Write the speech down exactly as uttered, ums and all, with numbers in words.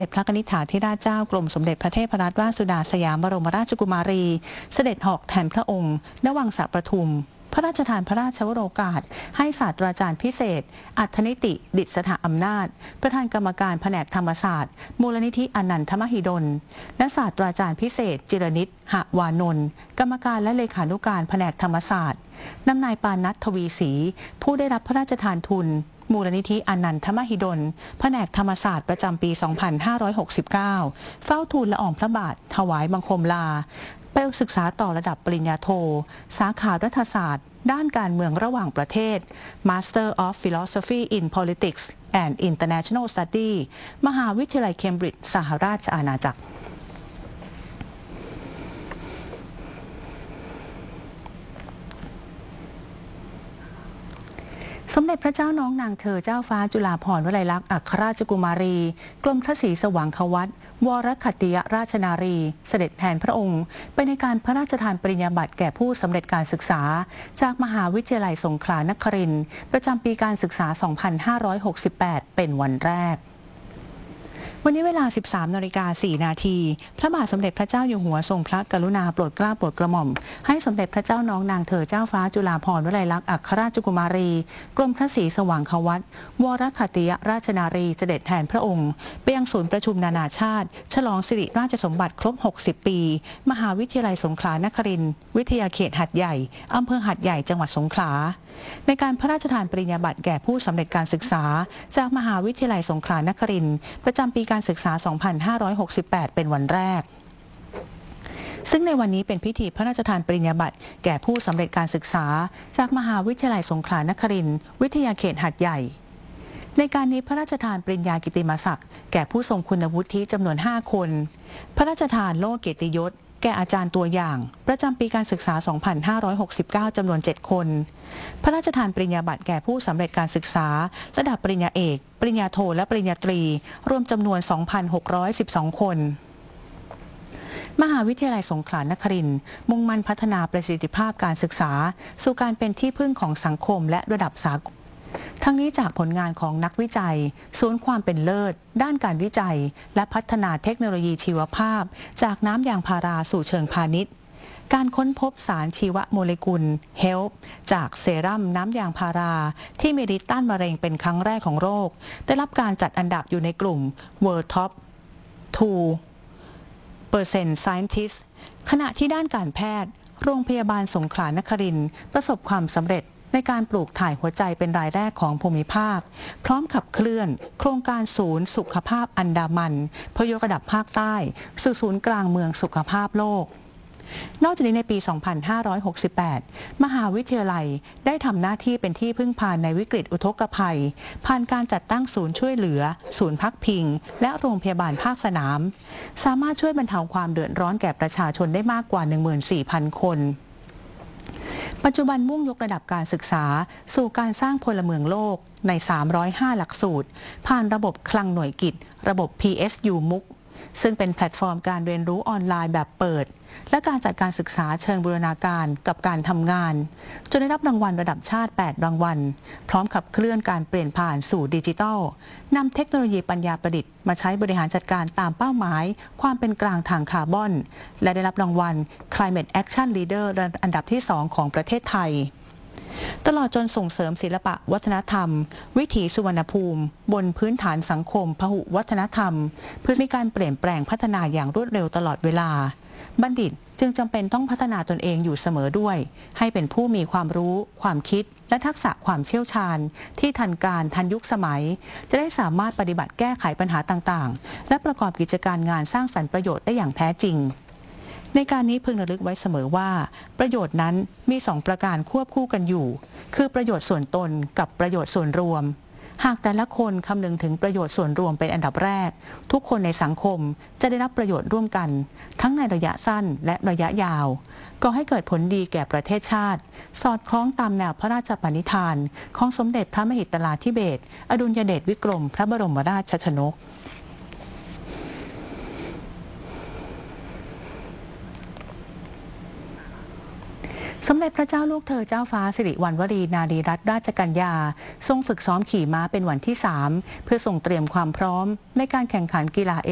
พระนิธิธิราชเจ้ากรมสมเด็จพระเทพรัตนราชสุดาสยามบรมราชกุมารีเสด็จเหาะแทนพระองค์ณวังสะประทุมพระราชทานพระราชวโรกาสให้ศาสตราจารย์พิเศษอัธนิติดิษฐอำนาจประธานกรรมการแผนกธรรมศาสตร์มูลนิธิอนันทมหิดลและศาสตราจารย์พิเศษจิรนิตหวานนท์กรรมการและเลขานุการแผนกธรรมศาสตร์นำนายปานัททวีศรีผู้ได้รับพระราชทานทุนมูลนิธิอนันทมหิดลแผนกธรรมศาสตร์ประจำปี สองพันห้าร้อยหกสิบเก้า เฝ้าทูลละอองพระบาทถวายบังคมลาไปศึกษาต่อระดับปริญญาโทสาขารัฐศาสตร์ด้านการเมืองระหว่างประเทศ Master of Philosophy in Politics and International Study มหาวิทยาลัยเคมบริดจ์สหราชอาณาจักรสมเด็จพระเจ้าน้องนางเธอเจ้าฟ้าจุฬาภรณ์วลัยลักษณ์อัครราชกุมารีกรมพระศรีสว่างควัตรวรคัตติยราชนารีเสด็จแทนพระองค์ไปในการพระราชทานปริญญาบัตรแก่ผู้สำเร็จการศึกษาจากมหาวิทยาลัยสงขลานครินทร์ประจำปีการศึกษา สองพันห้าร้อยหกสิบแปด เป็นวันแรกวันนี้เวลา สิบสามนาฬิกาสี่นาทีพระบาทสมเด็จพระเจ้าอยู่หัวทรงพระกรุณาโปรดเกล้าโปรดกระหม่อมให้สมเด็จพระเจ้าน้องนางเธอเจ้าฟ้าจุฬาภรณ์วลัยลักษณ์อัครราชกุมารีกรมพระศรีสว่างควัตรวรคัตติยราชนารีเสด็จแทนพระองค์ไปยังศูนย์ประชุมนานาชาติฉลองสิริราชสมบัติครบหกสิบปีมหาวิทยาลัยสงขลานครินทร์วิทยาเขตหัดใหญ่อำเภอหัดใหญ่จังหวัดสงขลาในการพระราชทานปริญญาบัตรแก่ผู้สำเร็จการศึกษาจากมหาวิทยาลัยสงขลานครินทร์ประจำปีการศึกษา สองพันห้าร้อยหกสิบแปด เป็นวันแรกซึ่งในวันนี้เป็นพิธีพระราชทานปริญญาบัตรแก่ผู้สำเร็จการศึกษาจากมหาวิทยาลัยสงขลานครินทร์วิทยาเขตหัดใหญ่ในการนี้พระราชทานปริญญากิตติมศักดิ์แก่ผู้ทรงคุณวุฒิจำนวนห้าคนพระราชทานโล่เกียรติยศแก่อาจารย์ตัวอย่างประจำปีการศึกษา สองพันห้าร้อยหกสิบเก้า จำนวนเจ็ดคนพระราชทานปริญญาบัตรแก่ผู้สำเร็จการศึกษาระดับปริญญาเอกปริญญาโทและปริญญาตรีรวมจำนวน สองพันหกร้อยสิบสอง คนมหาวิทยาลัยสงขลานครินทร์มุ่งมั่นพัฒนาประสิทธิภาพการศึกษาสู่การเป็นที่พึ่งของสังคมและระดับสากลทั้งนี้จากผลงานของนักวิจัยศูนย์ความเป็นเลิศด้านการวิจัยและพัฒนาเทคโนโลยีชีวภาพจากน้ำยางพาราสู่เชิงพาณิชย์การค้นพบสารชีวโมเลกุล เฮลป์ จากเซรั่มน้ำยางพาราที่มีฤทธิ์ต้านมะเร็งเป็นครั้งแรกของโรคได้รับการจัดอันดับอยู่ในกลุ่ม World Top ทู เปอร์เซ็นต์ Scientists ขณะที่ด้านการแพทย์โรงพยาบาลสงขลานครินทร์ประสบความสำเร็จในการปลูกถ่ายหัวใจเป็นรายแรกของภูมิภาคพร้อมขับเคลื่อนโครงการศูนย์สุขภาพอันดามันเพื่อยกระดับภาคใต้สู่ศูนย์กลางเมืองสุขภาพโลกนอกจากนี้ในปี สองพันห้าร้อยหกสิบแปด มหาวิทยาลัยได้ทำหน้าที่เป็นที่พึ่งพาในวิกฤตอุทกภัยผ่านการจัดตั้งศูนย์ช่วยเหลือศูนย์พักพิงและโรงพยาบาลภาคสนามสามารถช่วยบรรเทาความเดือดร้อนแก่ประชาชนได้มากกว่า หนึ่งหมื่นสี่พัน คนปัจจุบันมุ่งยกระดับการศึกษาสู่การสร้างพลเมืองโลกในสามร้อยห้าหลักสูตรผ่านระบบคลังหน่วยกิจระบบ พี เอส ยู มุก ซึ่งเป็นแพลตฟอร์มการเรียนรู้ออนไลน์แบบเปิดและการจัดการศึกษาเชิงบูรณาการกับการทำงานจนได้รับรางวัลระดับชาติ แปด รางวัลพร้อมขับเคลื่อนการเปลี่ยนผ่านสู่ดิจิทัลนำเทคโนโลยีปัญญาประดิษฐ์มาใช้บริหารจัดการตามเป้าหมายความเป็นกลางทางคาร์บอนและได้รับรางวัล Climate Action Leader อันดับที่สองของประเทศไทยตลอดจนส่งเสริมศิลปะวัฒนธรรมวิถีสุวรรณภูมิบนพื้นฐานสังคมพหุวัฒนธรรมเพื่อมีการเปลี่ยนแปลงพัฒนาอย่างรวดเร็วตลอดเวลาบัณฑิตจึงจำเป็นต้องพัฒนาตนเองอยู่เสมอด้วยให้เป็นผู้มีความรู้ความคิดและทักษะความเชี่ยวชาญที่ทันการทันยุคสมัยจะได้สามารถปฏิบัติแก้ไขปัญหาต่างๆและประกอบกิจการงานสร้างสรรค์ประโยชน์ได้อย่างแท้จริงในการนี้พึงระลึกไว้เสมอว่าประโยชน์นั้นมีสองประการควบคู่กันอยู่คือประโยชน์ส่วนตนกับประโยชน์ส่วนรวมหากแต่ละคนคำนึงถึงประโยชน์ส่วนรวมเป็นอันดับแรกทุกคนในสังคมจะได้รับประโยชน์ร่วมกันทั้งในระยะสั้นและระยะยาวก่อให้เกิดผลดีแก่ประเทศชาติสอดคล้องตามแนวพระราชปณิธานของสมเด็จพระมหิดลาธิเบศรอดุลยเดชวิกรมพระบรมราชชนก สมเด็จพระเจ้าลูกเธอเจ้าฟ้าสิริวัณวรีนารีรัตนราชกัญญาทรงฝึกซ้อมขี่ม้าเป็นวันที่สามเพื่อส่งเตรียมความพร้อมในการแข่งขันกีฬา